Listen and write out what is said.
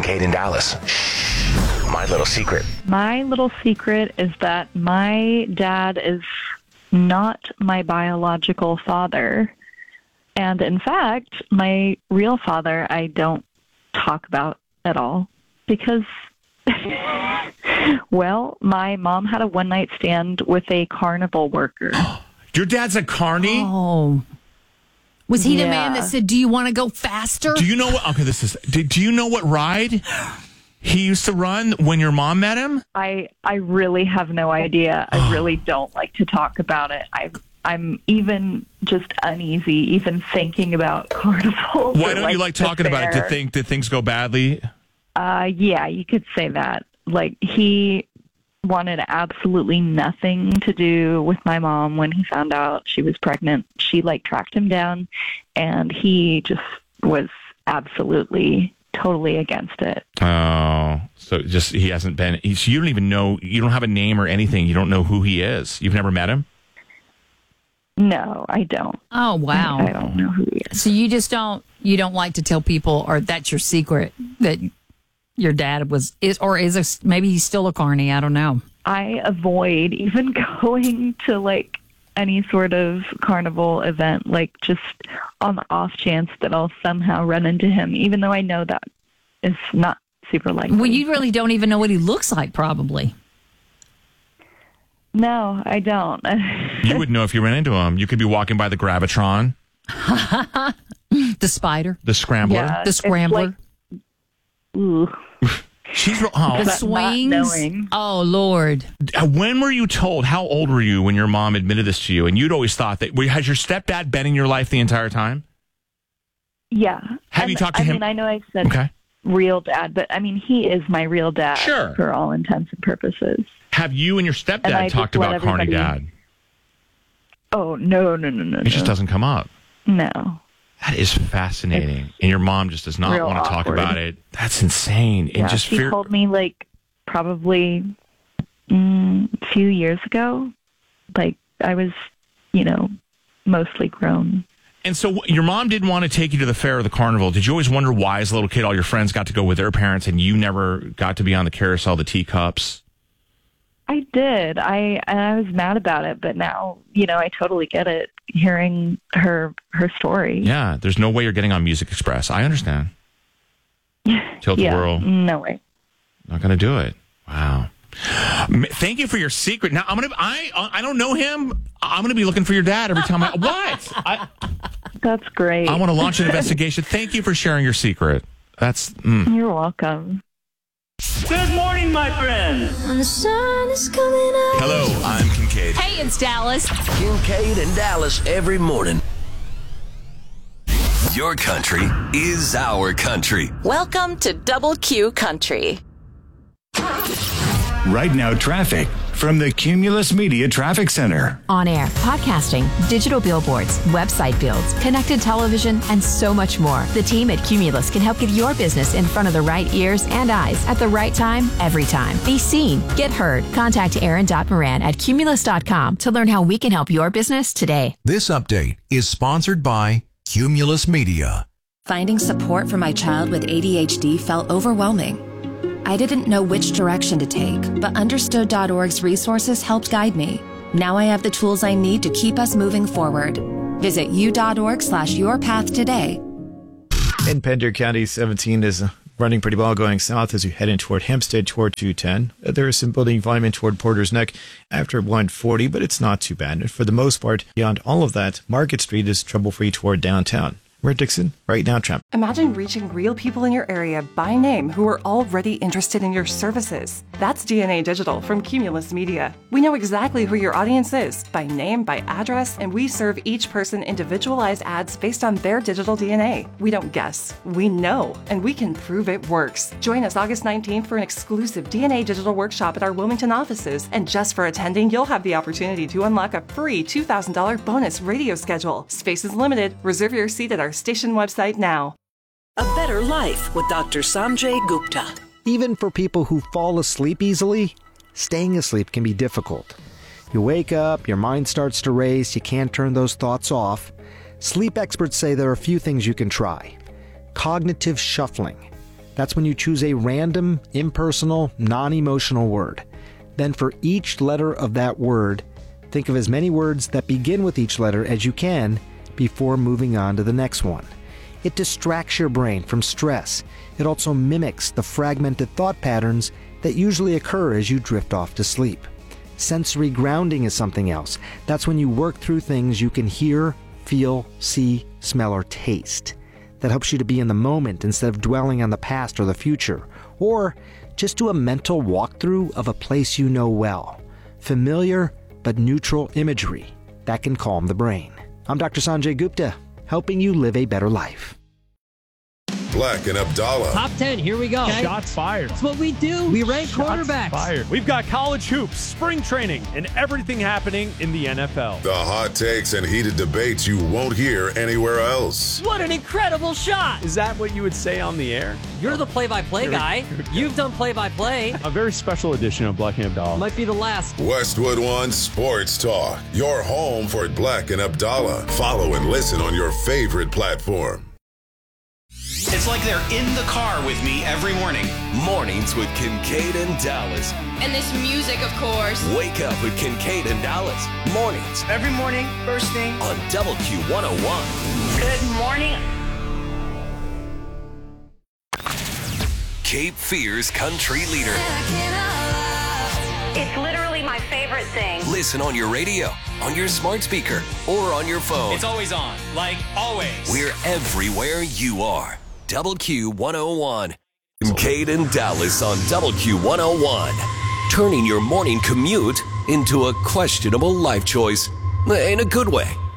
Kincaid in Dallas. Shh. My little secret. My little secret is that my dad is not my biological father. And in fact, my real father, I don't talk about at all because, well, my mom had a one-night stand with a carnival worker. Your dad's a carny? Oh. Was he the man that said, do you want to go faster? Do you know what? Okay, do you know what ride he used to run when your mom met him? I really have no idea. I really don't like to talk about it. I'm even just uneasy, even thinking about carnival. Why don't you like talking about it? Did things go badly? Yeah, you could say that. Like, he wanted absolutely nothing to do with my mom when he found out she was pregnant. She, tracked him down, and he just was absolutely, totally against it. Oh, so he hasn't been... you don't even know... You don't have a name or anything. You don't know who he is. You've never met him? No, I don't. Oh, wow. I don't know who he is. So you just don't like to tell people, or that's your secret, that your dad maybe he's still a carny. I don't know. I avoid even going to any sort of carnival event, just on the off chance that I'll somehow run into him, even though I know that is not super likely. Well, you really don't even know what he looks like, probably. No, I don't. You would know if you ran into him. You could be walking by the Gravitron. The spider. The scrambler. Yeah, the scrambler. Ooh. The swings. Oh, Lord. When were you told? How old were you when your mom admitted this to you? And you'd always thought that... Has your stepdad been in your life the entire time? Yeah. Have you talked to him? I mean, I know I said real dad, but I mean, he is my real dad for all intents and purposes. Have you and your stepdad talked about carny dad? Oh, no. It just doesn't come up. No. That is fascinating. And your mom just does not want to talk about it. That's insane. Yeah, and she told me probably a few years ago. I was, mostly grown. And so your mom didn't want to take you to the fair or the carnival. Did you always wonder why, as a little kid, all your friends got to go with their parents and you never got to be on the carousel, the teacups? I did. I was mad about it, but now, I totally get it, hearing her story. Yeah, there's no way you're getting on Music Express. I understand. Tilt-a-whirl. No way. Not going to do it. Wow. Thank you for your secret. Now, I don't know him. I'm going to be looking for your dad every time That's great. I want to launch an investigation. Thank you for sharing your secret. You're welcome. Good morning, my friend. The sun is coming up. Hello, I'm Kincaid. Hey, it's Dallas. Kincaid in Dallas every morning. Your country is our country. Welcome to Double Q Country. Right now, traffic from the Cumulus Media Traffic Center. On air, podcasting, digital billboards, website builds, connected television, and so much more. The team at Cumulus can help get your business in front of the right ears and eyes at the right time, every time. Be seen, get heard. Contact Aaron.Moran at Cumulus.com to learn how we can help your business today. This update is sponsored by Cumulus Media. Finding support for my child with ADHD felt overwhelming. I didn't know which direction to take, but Understood.org's resources helped guide me. Now I have the tools I need to keep us moving forward. Visit u.org/yourpath today. In Pender County, 17 is running pretty well going south as you head in toward Hempstead toward 210. There is some building volume in toward Porter's Neck after 140, but it's not too bad. And for the most part, beyond all of that, Market Street is trouble-free toward downtown. We're Dixon, right now, Trump. Imagine reaching real people in your area by name who are already interested in your services. That's DNA Digital from Cumulus Media. We know exactly who your audience is by name, by address, and we serve each person individualized ads based on their digital DNA. We don't guess, we know, and we can prove it works. Join us August 19th for an exclusive DNA Digital workshop at our Wilmington offices. And just for attending, you'll have the opportunity to unlock a free $2,000 bonus radio schedule. Space is limited. Reserve your seat at our station website now. A better life with Dr. Sanjay Gupta. Even for people who fall asleep easily, staying asleep can be difficult. You wake up, your mind starts to race, you can't turn those thoughts off. Sleep experts say there are a few things you can try. Cognitive shuffling. That's when you choose a random, impersonal, non-emotional word. Then for each letter of that word, think of as many words that begin with each letter as you can before moving on to the next one. It distracts your brain from stress. It also mimics the fragmented thought patterns that usually occur as you drift off to sleep. Sensory grounding is something else. That's when you work through things you can hear, feel, see, smell, or taste. That helps you to be in the moment instead of dwelling on the past or the future. Or just do a mental walkthrough of a place you know well. Familiar but neutral imagery that can calm the brain. I'm Dr. Sanjay Gupta, helping you live a better life. Black and Abdallah. Top 10, here we go. Okay. Shots fired. That's what we do. We rank quarterbacks. Fired. We've got college hoops, spring training, and everything happening in the NFL. The hot takes and heated debates you won't hear anywhere else. What an incredible shot. Is that what you would say on the air? You're the play-by-play guy. You've done play-by-play. A very special edition of Black and Abdallah. Might be the last. Westwood One Sports Talk. Your home for Black and Abdallah. Follow and listen on your favorite platform. It's like they're in the car with me every morning. Mornings with Kincaid and Dallas. And this music, of course. Wake up with Kincaid and Dallas. Mornings. Every morning, first thing. On Double Q 101. Good morning. Cape Fear's country leader. It's literally my favorite thing. Listen on your radio, on your smart speaker, or on your phone. It's always on, like always. We're everywhere you are. Double Q 101. Kincaid and Dallas on Double Q 101. Turning your morning commute into a questionable life choice. In a good way.